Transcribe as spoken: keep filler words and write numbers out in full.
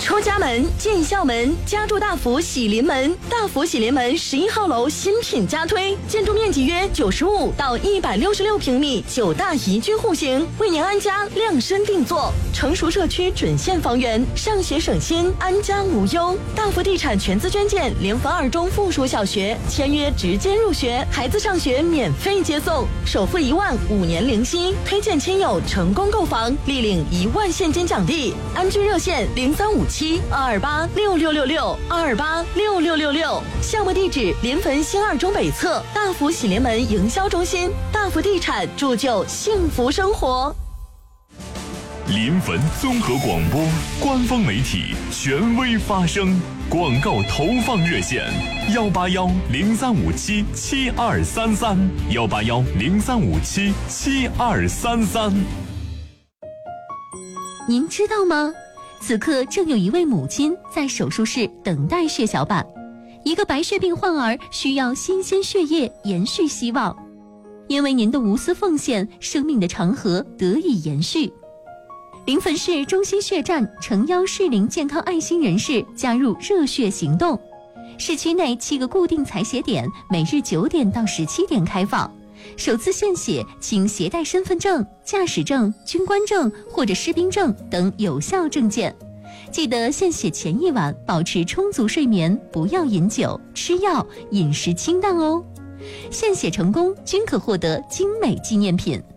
出家门，进校门，家住大福喜临门。大福喜临门十一号楼新品加推，建筑面积约九十五到一百六十六平米，九大宜居户型，为您安家量身定做。成熟社区准现房源，上学省心，安家无忧。大福地产全资捐建联合二中附属小学，签约直接入学，孩子上学免费接送，首付一万，五年零息，推荐亲友成功购房，立领一万现金奖励。安居热线零三五七二二八六六六六二二八六六六六，项目地址临汾新二中北侧大福喜临门营销中心。大福地产铸就幸福生活。 临汾综合广播官方媒体，权威发声。广告投放热线：幺八幺零三五七七二三三，幺八幺零三五七七二三三。 您知道吗？此刻正有一位母亲在手术室等待血小板，一个白血病患儿需要新鲜血液延续希望。因为您的无私奉献，生命的长河得以延续。临汾市中心血站诚邀适龄健康爱心人士加入热血行动。市区内七个固定采血点，每日九点到十七点开放。首次献血请携带身份证、驾驶证、军官证或者士兵证等有效证件。记得献血前一晚保持充足睡眠，不要饮酒、吃药，饮食清淡哦。献血成功均可获得精美纪念品。